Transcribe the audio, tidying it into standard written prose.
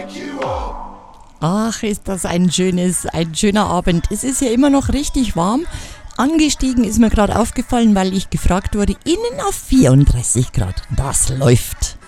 Ach, ist das ein schöner Abend. Es ist ja immer noch richtig warm. Angestiegen ist mir gerade aufgefallen, weil ich gefragt wurde, innen auf 34 Grad. Das läuft.